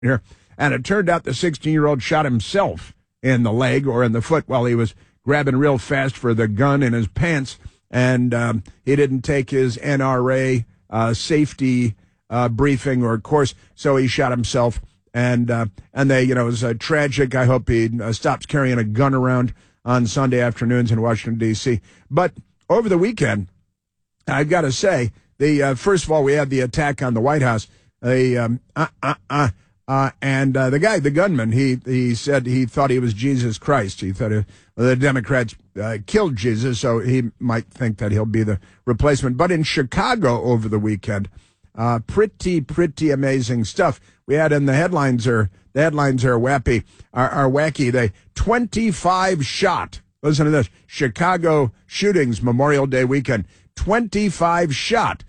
here. And it turned out the 16-year-old shot himself in the leg or in the foot while he was grabbing real fast for the gun in his pants. And he didn't take his NRA safety briefing or course, so he shot himself. And they, it was tragic. I hope he stops carrying a gun around on Sunday afternoons in Washington, D.C. But over the weekend, I've got to say, first of all, we had the attack on the White House. And the guy, the gunman, he said he thought he was Jesus Christ. He thought the Democrats killed Jesus, so he might think that he'll be the replacement. But in Chicago over the weekend, pretty amazing stuff. We had in the headlines are wacky. They 25 shot. Listen to this: Chicago shootings Memorial Day weekend. 25 shot,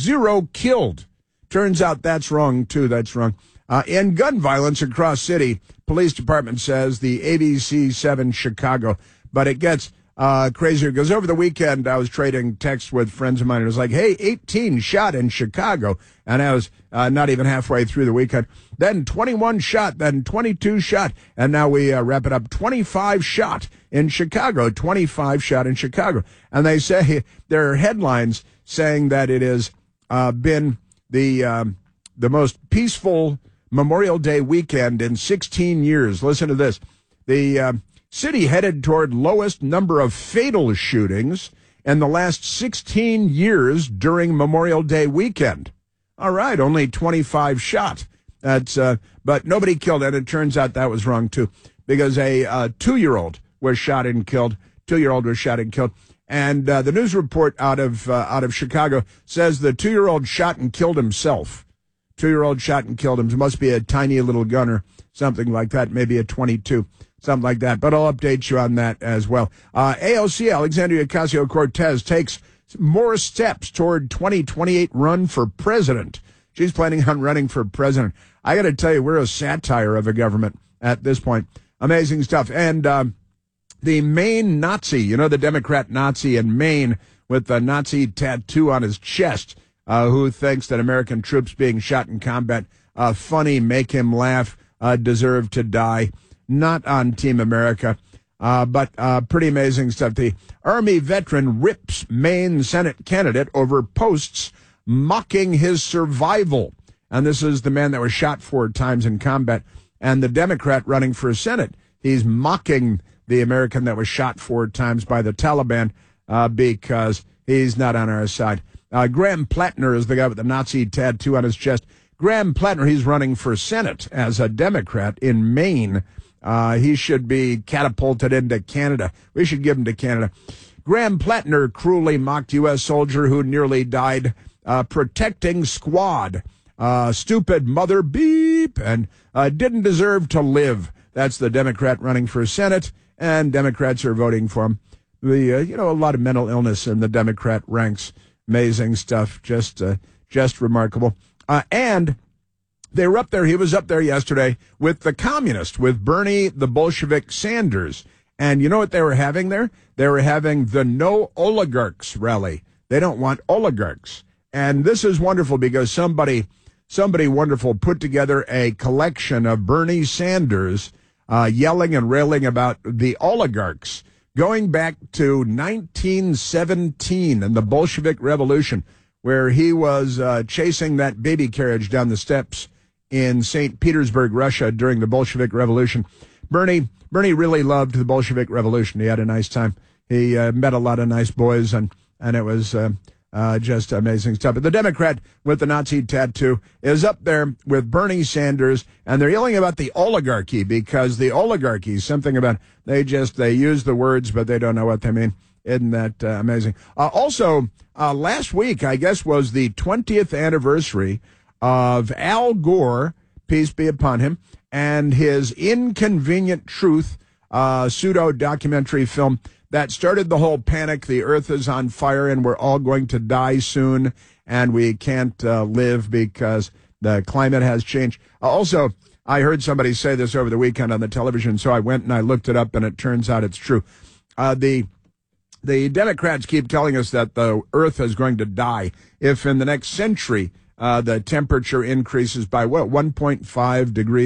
0 killed. Turns out that's wrong too. That's wrong. In gun violence across city, police department says the ABC 7 Chicago. But it gets crazier because over the weekend I was trading texts with friends of mine. It was like, hey, 18 shot in Chicago. And I was not even halfway through the weekend. Then 21 shot, then 22 shot. And now we wrap it up. 25 shot in Chicago. 25 shot in Chicago. And they say there are headlines saying that it has been the most peaceful Memorial Day weekend in 16 years. Listen to this. The city headed toward lowest number of fatal shootings in the last 16 years during Memorial Day weekend. All right, only 25 shot. That's but nobody killed, and it turns out that was wrong too, because a 2-year-old was shot and killed. 2-year-old was shot and killed. And the news report out of Chicago says the 2-year-old shot and killed himself. 2-year-old shot and killed him. It must be a tiny little gunner, something like that, maybe a 22, something like that. But I'll update you on that as well. AOC, Alexandria Ocasio-Cortez, takes more steps toward 2028 run for president. She's planning on running for president. I got to tell you, we're a satire of a government at this point. Amazing stuff. And the Maine Nazi, the Democrat Nazi in Maine with the Nazi tattoo on his chest, who thinks that American troops being shot in combat, funny, make him laugh, deserve to die. Not on Team America, but pretty amazing stuff. The Army veteran rips Maine Senate candidate over posts mocking his survival. And this is the man that was shot 4 times in combat. And the Democrat running for Senate, he's mocking the American that was shot 4 times by the Taliban because he's not on our side. Graham Plattner is the guy with the Nazi tattoo on his chest. Graham Plattner, he's running for Senate as a Democrat in Maine. He should be catapulted into Canada. We should give him to Canada. Graham Plattner cruelly mocked U.S. soldier who nearly died protecting squad. Stupid mother beep, and didn't deserve to live. That's the Democrat running for Senate, and Democrats are voting for him. A lot of mental illness in the Democrat ranks. Amazing stuff. Just remarkable. And they were up there. He was up there yesterday with the communist, with Bernie the Bolshevik Sanders. And you know what they were having there? They were having the No Oligarchs rally. They don't want oligarchs. And this is wonderful because somebody wonderful put together a collection of Bernie Sanders yelling and railing about the oligarchs, going back to 1917 and the Bolshevik Revolution, where he was chasing that baby carriage down the steps in St. Petersburg, Russia during the Bolshevik Revolution. Bernie really loved the Bolshevik Revolution. He had a nice time. He met a lot of nice boys, and it was just amazing stuff. But the Democrat with the Nazi tattoo is up there with Bernie Sanders, and they're yelling about the oligarchy because the oligarchy is something about they use the words, but they don't know what they mean. Isn't that amazing? Also, last week, I guess, was the 20th anniversary of Al Gore, peace be upon him, and his Inconvenient Truth pseudo-documentary film that started the whole panic. The earth is on fire and we're all going to die soon and we can't live because the climate has changed. Also, I heard somebody say this over the weekend on the television, so I went and I looked it up, and it turns out it's true. The Democrats keep telling us that the earth is going to die if in the next century The temperature increases by 1.5 degrees